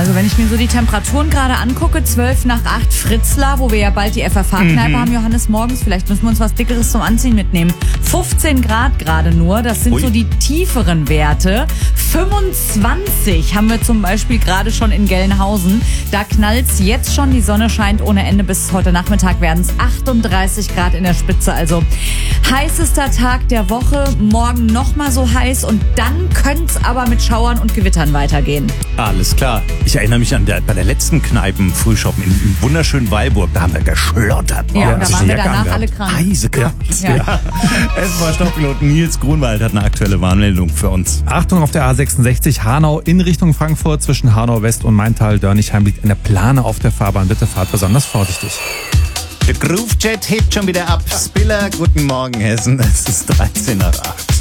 Also wenn ich mir so die Temperaturen gerade angucke, 12 nach 8 Fritzlar, wo wir ja bald die FFH-Kneipe haben, Johannes, morgens. Vielleicht müssen wir uns was Dickeres zum Anziehen mitnehmen. 15 Grad gerade nur, das sind so die tieferen Werte. 25 haben wir zum Beispiel gerade schon in Gelnhausen. Da knallt's jetzt schon, die Sonne scheint ohne Ende. Bis heute Nachmittag werden es 38 Grad in der Spitze. Also heißester Tag der Woche, morgen nochmal so heiß und dann könnte es aber mit Schauern und Gewittern weitergehen. Alles klar. Ich erinnere mich an bei der letzten Kneipen-Frühschoppen im wunderschönen Weilburg. Da haben wir geschlottert. Ja, da waren wir danach alle krank. Eisekrank. Ja. Es war Stadtpilot Nils Grunwald hat eine aktuelle Warnmeldung für uns. Achtung auf der A66 Hanau in Richtung Frankfurt zwischen Hanau West und Maintal-Dörnigheim liegt eine Plane auf der Fahrbahn. Bitte fahrt besonders vorsichtig. Der Groovejet hebt schon wieder ab. Spiller, guten Morgen Hessen. Es ist 13 nach 8.